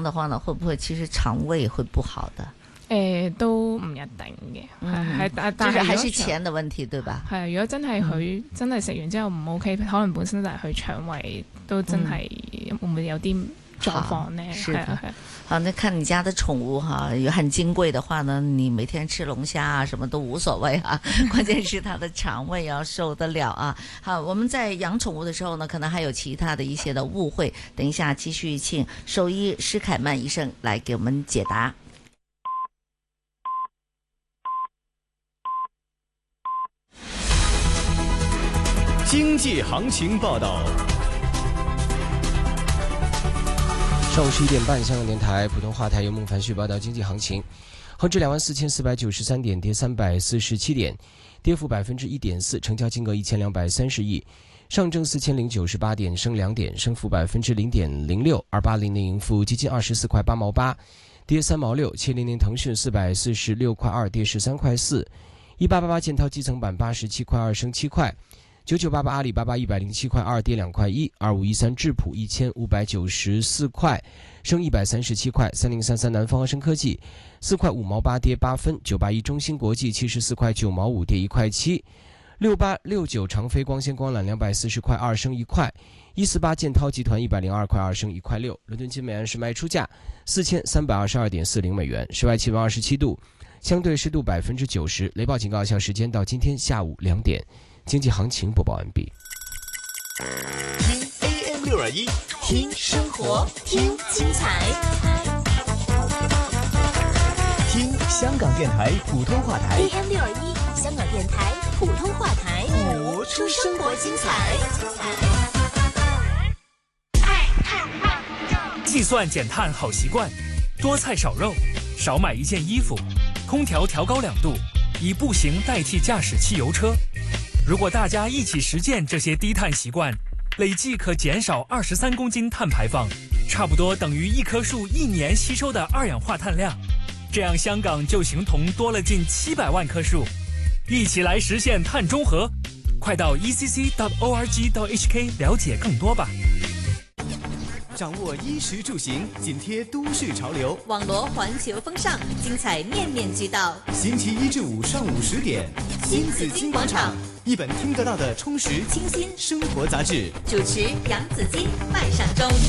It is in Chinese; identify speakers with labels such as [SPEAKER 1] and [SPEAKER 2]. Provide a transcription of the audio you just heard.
[SPEAKER 1] 的話呢，會不會其實腸胃會不好的？
[SPEAKER 2] 都唔一定嘅，但
[SPEAKER 1] 係還是錢的問題，對吧？
[SPEAKER 2] 係，如果真係佢真係食完之後唔 OK，可能本身就係佢腸胃都真係會唔會有啲狀況呢？係啊係。
[SPEAKER 1] 好，那看你家的寵物哈，有很金貴的話呢，你每天吃龍蝦啊，什麼都無所謂啊，關鍵是它的腸胃要受得了啊。好，我們在養寵物的時候呢，可能還有其他的一些的誤會，等一下繼續請獸醫施凱曼醫生來給我們解答。
[SPEAKER 3] 經濟行情報道。
[SPEAKER 4] 上午11點半，香港電台普通話台由孟凡旭報道經濟行情。恒指24,493點，跌347點，跌幅1.4%，成交金額1230億。上證4098點，升2點，升幅0.06%，2800盈富基金24塊8毛8，跌3毛6。700騰訊446塊2，跌13塊4。1888建滔基層板87塊2，升7塊。9988阿里巴巴107塊2，跌2塊1。2513智普1594塊，升137塊。3033南方恒生科技4塊5毛8，跌8分。981中芯國際74塊9毛5，跌1塊7。6869長飛光纖光纜240塊2，升1塊。148建滔集團102塊2，升1塊6。倫敦金每安士賣出價4322.40美元。室外氣溫27度，相對濕度90%。雷暴警告有效時間到今天下午2點。經濟行情播報完畢。
[SPEAKER 3] 聽 AM621，聽生活，聽精彩，聽香港電台普通話台。
[SPEAKER 5] AM621，香港電台普通話台，
[SPEAKER 3] 播出生活精彩。
[SPEAKER 6] 計算減碳好習慣，多菜少肉，少買一件衣服，空調調高2度，以步行代替駕駛汽油車。如果大家一起實踐這些低碳習慣，累計可減少23公斤碳排放，差不多等於一棵樹1年吸收的二氧化碳量。這樣香港就形同多了近700萬棵樹，一起來實現碳中和。快到 ECC.org.hk 了解更多吧。
[SPEAKER 3] 掌握衣食住行，緊貼都市潮流，
[SPEAKER 5] 網羅環球風尚，精彩面面俱到。
[SPEAKER 3] 星期1至5上午10點，新紫荊廣場，一本聽得到的充實清新生活雜誌。
[SPEAKER 5] 主持楊紫荊、麥尚中。